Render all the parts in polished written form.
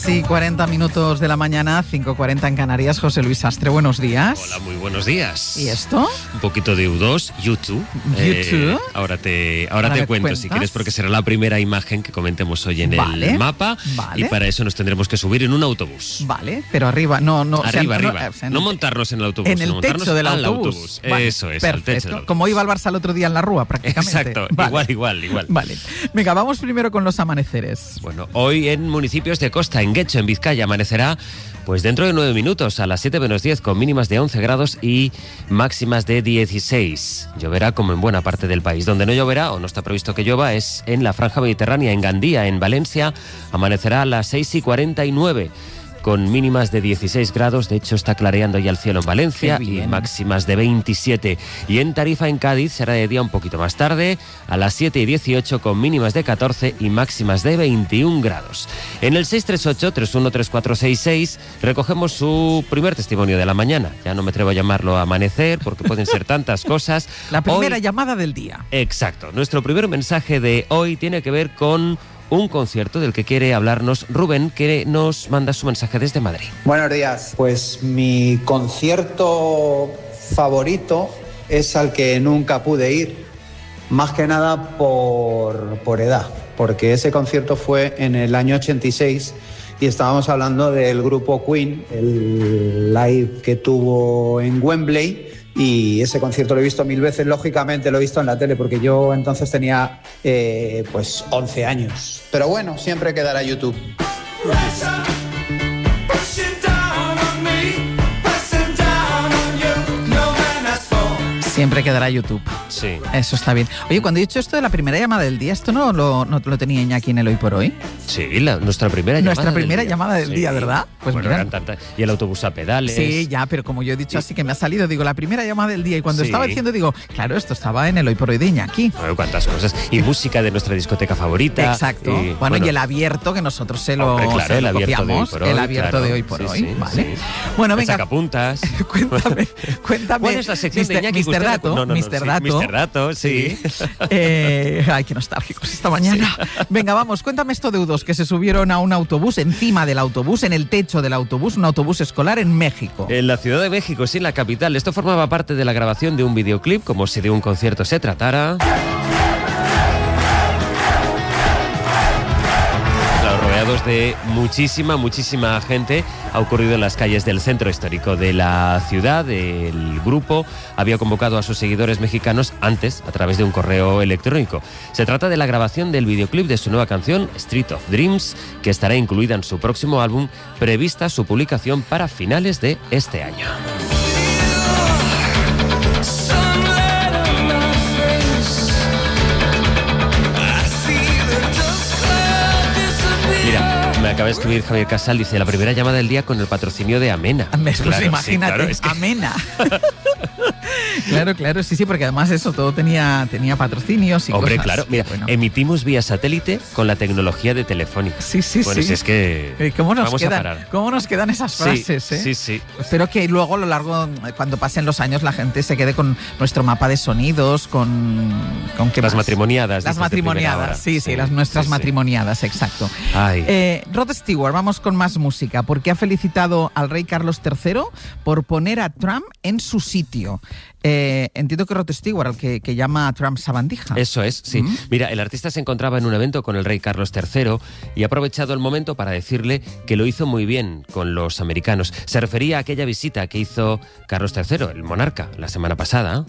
Sí, 40 minutos de la mañana, 5:40 en Canarias. José Luis Astre, buenos días. Hola, muy buenos días. ¿Y esto? Un poquito de U2, YouTube. Ahora te cuento, cuentas. si quieres, porque será la primera imagen que comentemos hoy en el mapa. Vale. Y para eso nos tendremos que subir en un autobús. Vale, pero arriba, no. Arriba. No montarnos en el autobús, en el techo del autobús. Vale, eso es, perfecto. al techo del autobús. Como iba el Barça el otro día en la Rúa, prácticamente. Exacto, vale. igual. Vale, venga, vamos primero con los amaneceres. Bueno, hoy en municipios de costa, en Guecho, en Vizcaya, amanecerá pues dentro de 9 minutos, a las 7 menos 10, con mínimas de 11 grados y máximas de 16. Lloverá como en buena parte del país. Donde no lloverá, o no está previsto que llueva, es en la franja mediterránea, en Gandía, en Valencia. Amanecerá a las 6:49. Con mínimas de 16 grados, de hecho está clareando ya el cielo en Valencia, y máximas de 27. Y en Tarifa, en Cádiz, será de día un poquito más tarde, a las 7:18, con mínimas de 14 y máximas de 21 grados. En el 638-313466 recogemos su primer testimonio de la mañana. Ya no me atrevo a llamarlo amanecer, porque pueden ser tantas cosas. La primera llamada del día. Exacto. Nuestro primer mensaje de hoy tiene que ver con un concierto del que quiere hablarnos Rubén, que nos manda su mensaje desde Madrid. Buenos días. Pues mi concierto favorito es al que nunca pude ir, más que nada por edad, porque ese concierto fue en el año 86 y estábamos hablando del grupo Queen, el live que tuvo en Wembley. Y ese concierto lo he visto 1000 veces, lógicamente lo he visto en la tele, porque yo entonces tenía pues 11 años. Pero bueno, siempre quedará YouTube. Siempre quedará YouTube. Sí. Eso está bien. Oye, cuando he dicho esto de la primera llamada del día, ¿esto no lo tenía Iñaki en el Hoy por Hoy? Sí, nuestra primera llamada del día, ¿verdad? Pues bueno, mira. Y el autobús a pedales. Sí, ya, pero como yo he dicho así que me ha salido, digo, la primera llamada del día. Y cuando estaba diciendo, digo, claro, esto estaba en el Hoy por Hoy de Iñaki. Bueno, cuántas cosas. Y música de nuestra discoteca favorita. Exacto. Bueno, y el abierto, que nosotros el abierto de Hoy por Hoy. Sí, vale. Sí. Bueno, venga. Sacapuntas. Cuéntame. ¿Cuál es la sección de Iñaki? Mister Dato. Mister Dato, sí. Ay, qué nostálgicos esta mañana. Sí. Venga, vamos, cuéntame esto de U2, que se subieron a un autobús, encima del autobús, en el techo del autobús, un autobús escolar en México. En la Ciudad de México, sí, en la capital. Esto formaba parte de la grabación de un videoclip, como si de un concierto se tratara. Rodeados de muchísima gente. Ha ocurrido en las calles del centro histórico de la ciudad. El grupo había convocado a sus seguidores mexicanos antes a través de un correo electrónico. Se trata de la grabación del videoclip de su nueva canción, Street of Dreams, que estará incluida en su próximo álbum, prevista su publicación para finales de este año. Me acaba de escribir Javier Casal, dice, la primera llamada del día con el patrocinio de Amena. Pues imagínate, claro, es que... Amena. Claro, sí, porque además eso todo tenía patrocinios y Hombre, cosas. Claro, mira, emitimos vía satélite con la tecnología de Telefónica. Sí. Bueno, si es que ¿Cómo nos quedan esas frases? Sí. Espero que luego a lo largo, cuando pasen los años, la gente se quede con nuestro mapa de sonidos, con ¿qué las más? matrimoniadas. Las matrimoniadas, sí, nuestras matrimoniadas, exacto. Rod Stewart, vamos con más música, porque ha felicitado al rey Carlos III por poner a Trump en su sitio. Entiendo que Rod Stewart, al que llama a Trump sabandija. Eso es, sí. Mira, el artista se encontraba en un evento con el rey Carlos III y ha aprovechado el momento para decirle que lo hizo muy bien con los americanos. Se refería a aquella visita que hizo Carlos III, el monarca, la semana pasada.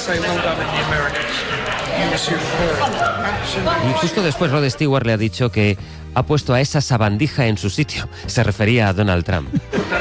Y justo después Rod Stewart le ha dicho que ha puesto a esa sabandija en su sitio. Se refería a Donald Trump.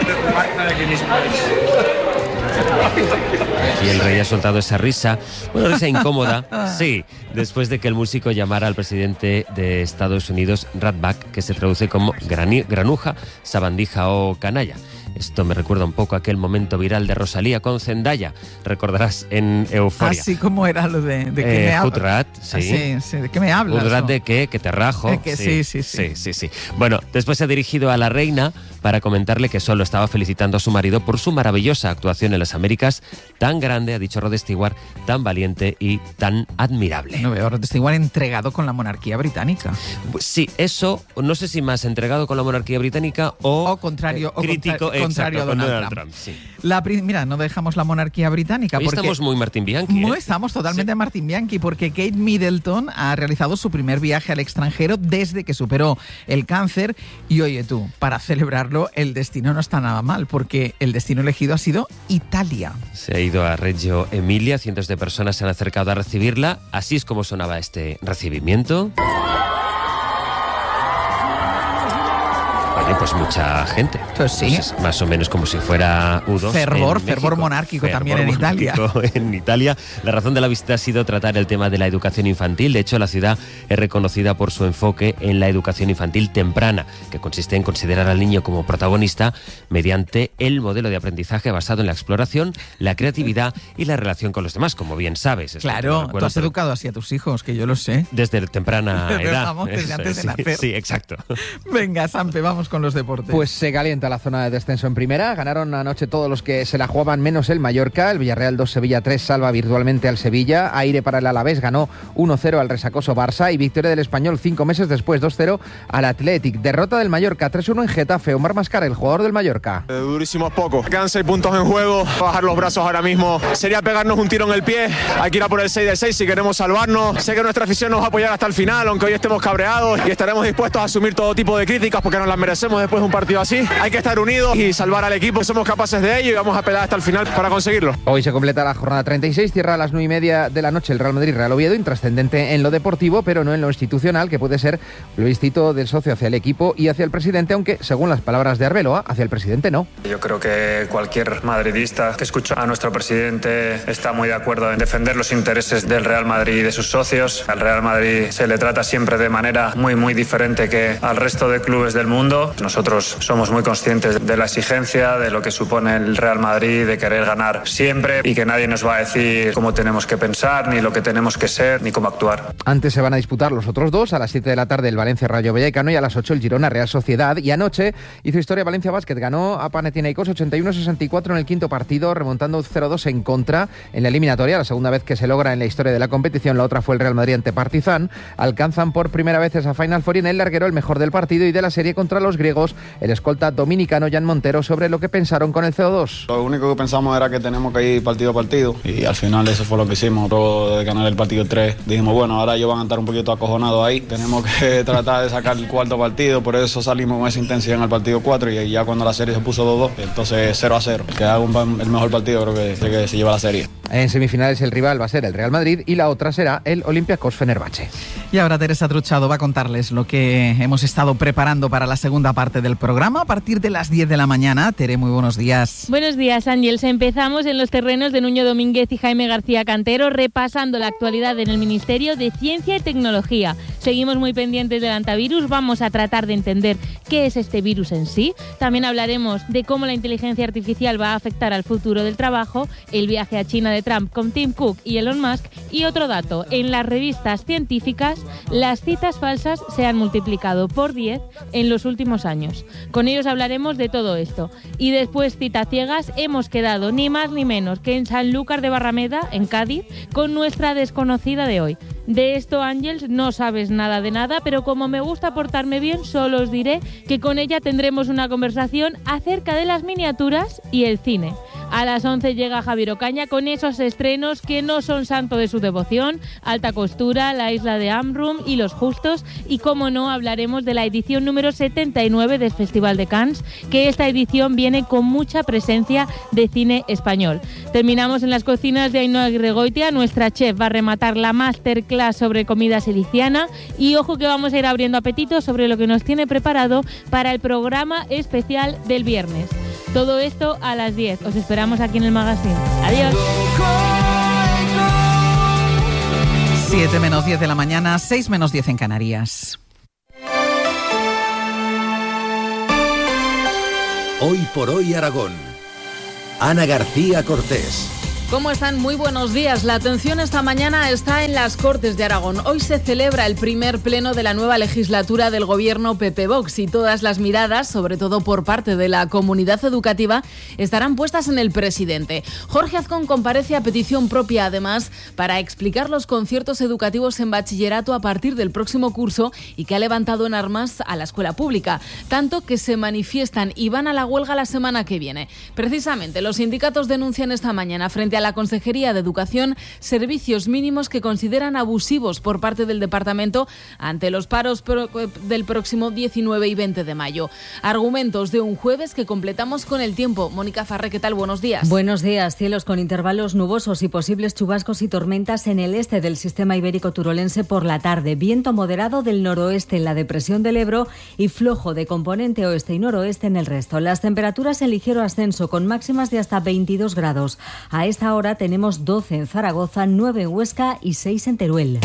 Y el rey ha soltado esa risa, risa incómoda, sí, después de que el músico llamara al presidente de Estados Unidos ratbag, que se traduce como granuja, sabandija o canalla. Esto me recuerda un poco a aquel momento viral de Rosalía con Zendaya. Recordarás en Euforia. Así como era lo de que me hablas. Footrat, sí. Sí, ¿de qué me hablas? Footrat de qué, que te rajo. Sí. Bueno, después se ha dirigido a la reina para comentarle que solo estaba felicitando a su marido por su maravillosa actuación en las Américas, tan grande, ha dicho Rod Stewart, tan valiente y tan admirable. No veo, Rod Stewart entregado con la monarquía británica. Pues sí, eso, no sé si más entregado con la monarquía británica o contrario, crítico, contrario a Donald Trump. Sí. Mira, no dejamos la monarquía británica. Hoy porque estamos muy Martín Bianchi. No estamos totalmente Martín Bianchi, porque Kate Middleton ha realizado su primer viaje al extranjero desde que superó el cáncer. Y oye tú, para celebrarlo, el destino no está nada mal, porque el destino elegido ha sido Italia. Se ha ido a Reggio Emilia, cientos de personas se han acercado a recibirla. Así es como sonaba este recibimiento. Pues mucha gente. Pues sí. Pues más o menos como si fuera U2. Fervor monárquico también en Italia. En Italia. La razón de la visita ha sido tratar el tema de la educación infantil. De hecho, la ciudad es reconocida por su enfoque en la educación infantil temprana, que consiste en considerar al niño como protagonista mediante el modelo de aprendizaje basado en la exploración, la creatividad y la relación con los demás, como bien sabes. Claro, tú has educado así a tus hijos, que yo lo sé. Desde temprana edad. Vamos, desde antes de nacer. Sí, exacto. Venga, Sampe, vamos con los deportes. Pues se calienta la zona de descenso en primera. Ganaron anoche todos los que se la jugaban menos el Mallorca. El Villarreal 2, Sevilla 3 salva virtualmente al Sevilla. Aire para el Alavés, ganó 1-0 al resacoso Barça. Y victoria del Español 5 meses después, 2-0 al Athletic. Derrota del Mallorca 3-1 en Getafe. Omar Mascara, el jugador del Mallorca. Durísimo es poco. Quedan 6 puntos en juego. Bajar los brazos ahora mismo sería pegarnos un tiro en el pie. Hay que ir a por el 6 de 6 si queremos salvarnos. Sé que nuestra afición nos va a apoyar hasta el final, aunque hoy estemos cabreados, y estaremos dispuestos a asumir todo tipo de críticas porque nos las merecemos después de un partido así. Hay que estar unidos y salvar al equipo. Somos capaces de ello y vamos a pelear hasta el final para conseguirlo. Hoy se completa la jornada 36, cierra a las 9:30 de la noche el Real Madrid-Real Oviedo, intrascendente en lo deportivo, pero no en lo institucional, que puede ser el plebiscito del socio hacia el equipo y hacia el presidente, aunque según las palabras de Arbeloa, hacia el presidente no. Yo creo que cualquier madridista que escucha a nuestro presidente está muy de acuerdo en defender los intereses del Real Madrid y de sus socios. Al Real Madrid se le trata siempre de manera muy diferente que al resto de clubes del mundo. Nosotros somos muy conscientes de la exigencia, de lo que supone el Real Madrid, de querer ganar siempre y que nadie nos va a decir cómo tenemos que pensar, ni lo que tenemos que ser, ni cómo actuar. Antes se van a disputar los otros dos, a las 7 de la tarde el Valencia Rayo Vallecano y a las 8 el Girona Real Sociedad. Y anoche hizo historia Valencia Basket, ganó a Panathinaikos 81-64 en el quinto partido, remontando 0-2 en contra en la eliminatoria, la segunda vez que se logra en la historia de la competición. La otra fue el Real Madrid ante Partizan. Alcanzan por primera vez esa Final Four y en el larguero el mejor del partido y de la serie contra los griegos, el escolta dominicano Jan Montero, sobre lo que pensaron con el CO2. Lo único que pensamos era que tenemos que ir partido a partido y al final eso fue lo que hicimos. Luego de ganar el partido 3 dijimos, bueno, ahora ellos van a estar un poquito acojonados ahí, tenemos que tratar de sacar el cuarto partido, por eso salimos con esa intensidad en el partido 4 y ya cuando la serie se puso 2-2, entonces 0-0, que haga el mejor partido creo que se lleva la serie. En semifinales el rival va a ser el Real Madrid y la otra será el Olympiacos Fenerbahce. Y ahora Teresa Truchado va a contarles lo que hemos estado preparando para la segunda parte del programa a partir de las 10 de la mañana. Tere, muy buenos días. Buenos días, Ángels. Empezamos en los terrenos de Nuño Domínguez y Jaime García Cantero, repasando la actualidad en el Ministerio de Ciencia y Tecnología. Seguimos muy pendientes del antivirus, vamos a tratar de entender qué es este virus en sí. También hablaremos de cómo la inteligencia artificial va a afectar al futuro del trabajo, el viaje a China de Trump con Tim Cook y Elon Musk. Y otro dato, en las revistas científicas, las citas falsas se han multiplicado por 10 en los últimos años. Con ellos hablaremos de todo esto. Y después, citas ciegas, hemos quedado ni más ni menos que en Sanlúcar de Barrameda, en Cádiz, con nuestra desconocida de hoy. De esto, Ángels, no sabes nada de nada, pero como me gusta portarme bien, solo os diré que con ella tendremos una conversación acerca de las miniaturas y el cine. A las 11 llega Javier Ocaña con esos estrenos que no son santo de su devoción: Alta Costura, La Isla de Amrum y Los Justos. Y como no, hablaremos de la edición número 79 del Festival de Cannes, que esta edición viene con mucha presencia de cine español. Terminamos en las cocinas de Ainhoa Aguirregoitia. Nuestra chef va a rematar la masterclass sobre comida siciliana. Y ojo que vamos a ir abriendo apetito sobre lo que nos tiene preparado para el programa especial del viernes. Todo esto a las 10. Os esperamos aquí en el magazine. Adiós. 7 menos 10 de la mañana, 6 menos 10 en Canarias. Hoy por hoy Aragón. Ana García Cortés. ¿Cómo están? Muy buenos días. La atención esta mañana está en las Cortes de Aragón. Hoy se celebra el primer pleno de la nueva legislatura del gobierno PP-Vox y todas las miradas, sobre todo por parte de la comunidad educativa, estarán puestas en el presidente. Jorge Azcón comparece a petición propia, además, para explicar los conciertos educativos en bachillerato a partir del próximo curso y que ha levantado en armas a la escuela pública, tanto que se manifiestan y van a la huelga la semana que viene. Precisamente, los sindicatos denuncian esta mañana frente a la Consejería de Educación servicios mínimos que consideran abusivos por parte del departamento ante los paros del próximo 19 y 20 de mayo. Argumentos de un jueves que completamos con el tiempo. Mónica Farré, ¿qué tal? Buenos días. Buenos días. Cielos con intervalos nubosos y posibles chubascos y tormentas en el este del sistema ibérico turolense por la tarde. Viento moderado del noroeste en la depresión del Ebro y flojo de componente oeste y noroeste en el resto. Las temperaturas en ligero ascenso con máximas de hasta 22 grados. A esta hora tenemos 12 en Zaragoza, 9 en Huesca y 6 en Teruel.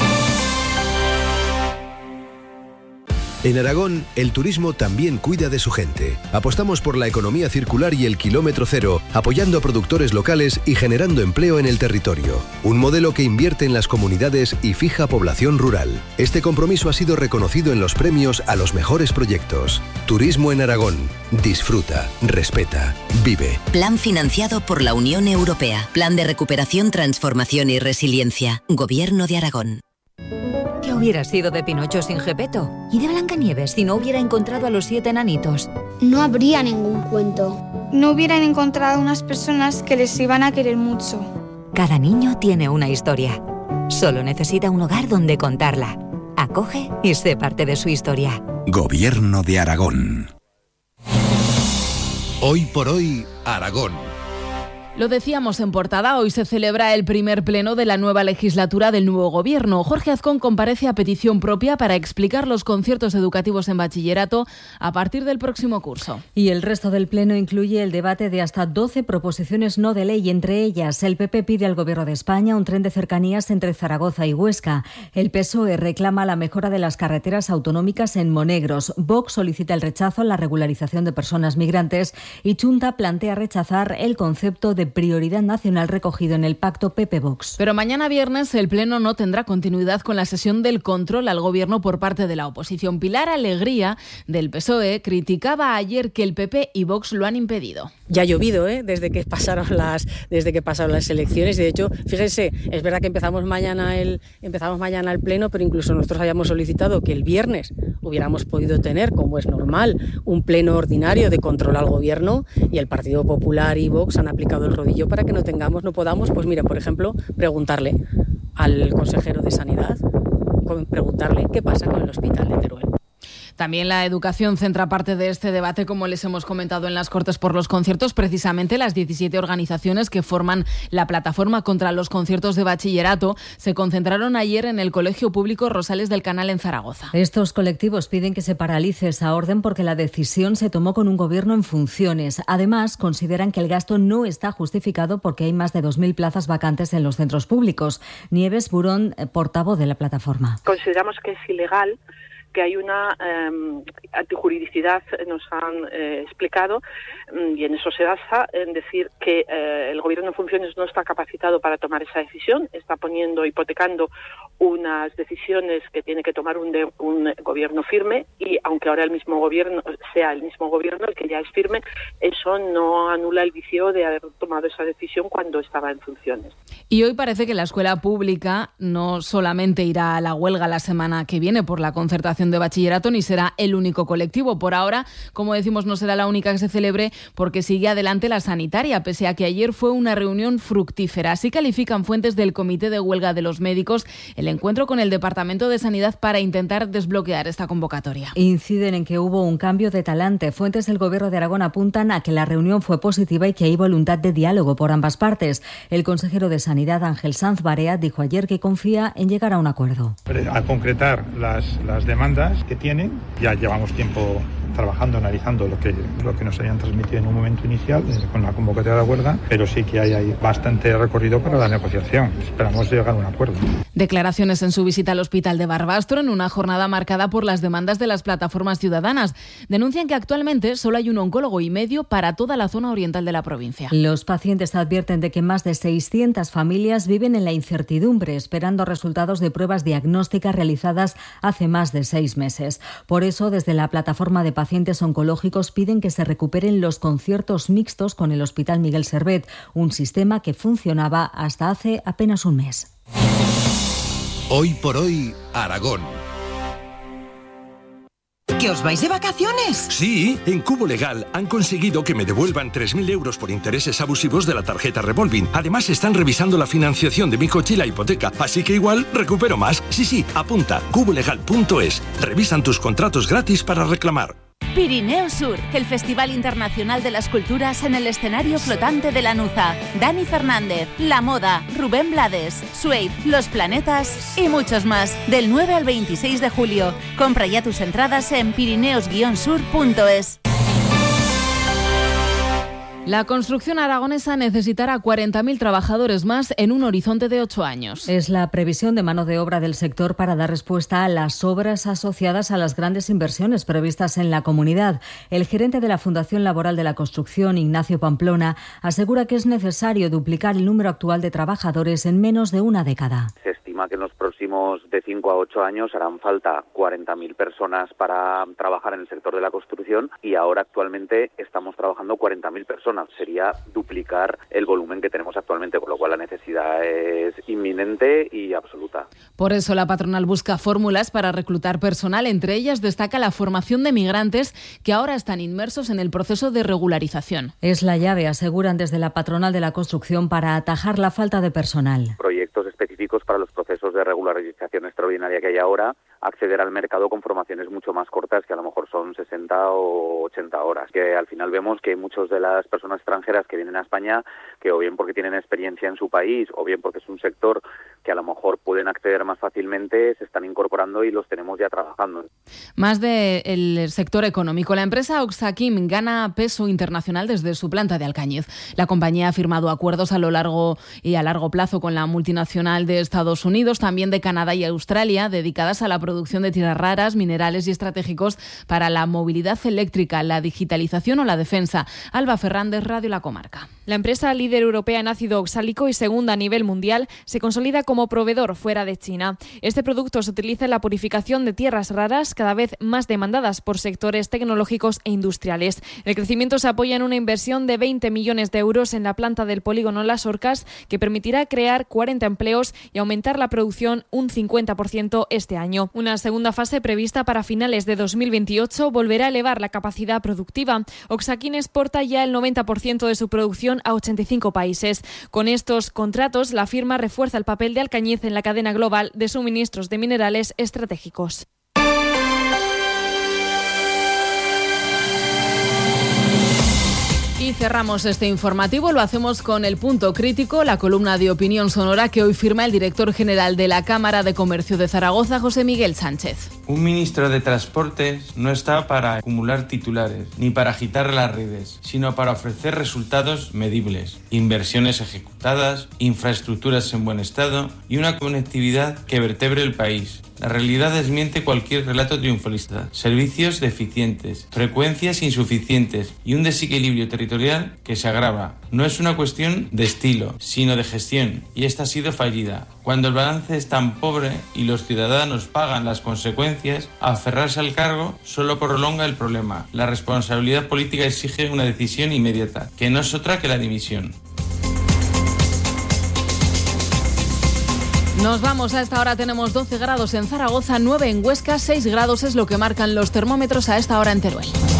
En Aragón, el turismo también cuida de su gente. Apostamos por la economía circular y el kilómetro cero, apoyando a productores locales y generando empleo en el territorio. Un modelo que invierte en las comunidades y fija población rural. Este compromiso ha sido reconocido en los premios a los mejores proyectos. Turismo en Aragón. Disfruta, respeta, vive. Plan financiado por la Unión Europea. Plan de recuperación, transformación y resiliencia. Gobierno de Aragón. ¿Qué hubiera sido de Pinocho sin Gepetto? ¿Y de Blancanieves si no hubiera encontrado a los 7 enanitos? No habría ningún cuento. No hubieran encontrado unas personas que les iban a querer mucho. Cada niño tiene una historia. Solo necesita un hogar donde contarla. Acoge y sé parte de su historia. Gobierno de Aragón. Hoy por hoy, Aragón. Lo decíamos en portada, hoy se celebra el primer pleno de la nueva legislatura del nuevo gobierno. Jorge Azcón comparece a petición propia para explicar los conciertos educativos en bachillerato a partir del próximo curso. Y el resto del pleno incluye el debate de hasta 12 proposiciones no de ley. Entre ellas, el PP pide al Gobierno de España un tren de cercanías entre Zaragoza y Huesca. El PSOE reclama la mejora de las carreteras autonómicas en Monegros. Vox solicita el rechazo a la regularización de personas migrantes y Junta plantea rechazar el concepto de prioridad nacional recogido en el pacto PP-Vox. Pero mañana viernes el Pleno no tendrá continuidad con la sesión del control al Gobierno por parte de la oposición. Pilar Alegría, del PSOE, criticaba ayer que el PP y Vox lo han impedido. Ya ha llovido, desde que pasaron las elecciones. De hecho, fíjense, es verdad que empezamos mañana el Pleno, pero incluso nosotros habíamos solicitado que el viernes hubiéramos podido tener, como es normal, un pleno ordinario de control al Gobierno, y el Partido Popular y Vox han aplicado el rodillo para que no podamos, pues mira, por ejemplo, preguntarle al consejero de Sanidad, preguntarle qué pasa con el hospital de Teruel. También la educación centra parte de este debate, como les hemos comentado en las Cortes por los conciertos. Precisamente las 17 organizaciones que forman la plataforma contra los conciertos de bachillerato se concentraron ayer en el Colegio Público Rosales del Canal en Zaragoza. Estos colectivos piden que se paralice esa orden porque la decisión se tomó con un gobierno en funciones. Además, consideran que el gasto no está justificado porque hay más de 2.000 plazas vacantes en los centros públicos. Nieves Burón, portavoz de la plataforma. Consideramos que es ilegal, que hay una antijuridicidad, nos han explicado, y en eso se basa en decir que el gobierno en funciones no está capacitado para tomar esa decisión, está hipotecando unas decisiones que tiene que tomar un gobierno firme, y aunque ahora el mismo gobierno el que ya es firme, eso no anula el vicio de haber tomado esa decisión cuando estaba en funciones. Y hoy parece que la escuela pública no solamente irá a la huelga la semana que viene por la concertación de bachillerato, ni será el único colectivo. Por ahora, como decimos, no será la única que se celebre porque sigue adelante la sanitaria, pese a que ayer fue una reunión fructífera. Así califican fuentes del Comité de Huelga de los Médicos el encuentro con el Departamento de Sanidad para intentar desbloquear esta convocatoria. Inciden en que hubo un cambio de talante. Fuentes del Gobierno de Aragón apuntan a que la reunión fue positiva y que hay voluntad de diálogo por ambas partes. El consejero de Sanidad, Ángel Sanz Barea, dijo ayer que confía en llegar a un acuerdo. A concretar las demandas demandas que tienen. Ya llevamos tiempo trabajando, analizando lo que nos habían transmitido en un momento inicial con la convocatoria de la huelga, pero sí que hay bastante recorrido para la negociación. Esperamos llegar a un acuerdo. Declaraciones en su visita al hospital de Barbastro en una jornada marcada por las demandas de las plataformas ciudadanas. Denuncian que actualmente solo hay un oncólogo y medio para toda la zona oriental de la provincia. Los pacientes advierten de que más de 600 familias viven en la incertidumbre, esperando resultados de pruebas diagnósticas realizadas hace más de 6 meses. Por eso, desde la plataforma de pacientes oncológicos piden que se recuperen los conciertos mixtos con el Hospital Miguel Servet, un sistema que funcionaba hasta hace apenas un mes. Hoy por hoy, Aragón. ¿Que os vais de vacaciones? Sí, en Cubo Legal han conseguido que me devuelvan 3.000 euros por intereses abusivos de la tarjeta Revolving. Además, están revisando la financiación de mi coche y la hipoteca, así que igual recupero más. Sí, apunta, cubolegal.es. Revisan tus contratos gratis para reclamar. Pirineo Sur, el Festival Internacional de las Culturas en el escenario flotante de Lanuza. Dani Fernández, La Moda, Rubén Blades, Suede, Los Planetas y muchos más. Del 9 al 26 de julio. Compra ya tus entradas en pirineos-sur.es. La construcción aragonesa necesitará 40.000 trabajadores más en un horizonte de 8 años. Es la previsión de mano de obra del sector para dar respuesta a las obras asociadas a las grandes inversiones previstas en la comunidad. El gerente de la Fundación Laboral de la Construcción, Ignacio Pamplona, asegura que es necesario duplicar el número actual de trabajadores en menos de una década. Se estima que en los próximos de 5 a 8 años harán falta 40.000 personas para trabajar en el sector de la construcción y ahora actualmente estamos trabajando 40.000 personas. Sería duplicar el volumen que tenemos actualmente, con lo cual la necesidad es inminente y absoluta. Por eso la patronal busca fórmulas para reclutar personal. Entre ellas destaca la formación de migrantes que ahora están inmersos en el proceso de regularización. Es la llave, aseguran desde la patronal de la construcción, para atajar la falta de personal. Proyectos específicos para los procesos de regularización extraordinaria que hay ahora, acceder al mercado con formaciones mucho más cortas, que a lo mejor son 60 o 80 horas. Que al final vemos que muchas de las personas extranjeras que vienen a España, que o bien porque tienen experiencia en su país o bien porque es un sector que a lo mejor pueden acceder más fácilmente, se están incorporando y los tenemos ya trabajando. Más del sector económico. La empresa Oxaquim gana peso internacional desde su planta de Alcañiz. La compañía ha firmado acuerdos a lo largo y a largo plazo con la multinacional de Estados Unidos, también de Canadá y Australia, dedicadas a la producción de tierras raras, minerales y estratégicos para la movilidad eléctrica, la digitalización o la defensa. Alba Fernández, Radio La Comarca. La empresa líder europea en ácido oxálico y segunda a nivel mundial se consolida como proveedor fuera de China. Este producto se utiliza en la purificación de tierras raras, cada vez más demandadas por sectores tecnológicos e industriales. El crecimiento se apoya en una inversión de 20 millones de euros en la planta del polígono Las Orcas, que permitirá crear 40 empleos y aumentar la producción un 50% este año. Una segunda fase prevista para finales de 2028 volverá a elevar la capacidad productiva. Oxaquim exporta ya el 90% de su producción a 85 países. Con estos contratos, la firma refuerza el papel de Alcañiz en la cadena global de suministros de minerales estratégicos. Y cerramos este informativo, lo hacemos con el punto crítico, la columna de opinión sonora que hoy firma el director general de la Cámara de Comercio de Zaragoza, José Miguel Sánchez. Un ministro de Transportes no está para acumular titulares ni para agitar las redes, sino para ofrecer resultados medibles, inversiones ejecutadas, infraestructuras en buen estado y una conectividad que vertebre el país. La realidad desmiente cualquier relato triunfalista. Servicios deficientes, frecuencias insuficientes y un desequilibrio territorial que se agrava. No es una cuestión de estilo, sino de gestión, y esta ha sido fallida. Cuando el balance es tan pobre y los ciudadanos pagan las consecuencias, aferrarse al cargo solo prolonga el problema. La responsabilidad política exige una decisión inmediata, que no es otra que la dimisión. Nos vamos, a esta hora tenemos 12 grados en Zaragoza, 9 en Huesca, 6 grados es lo que marcan los termómetros a esta hora en Teruel.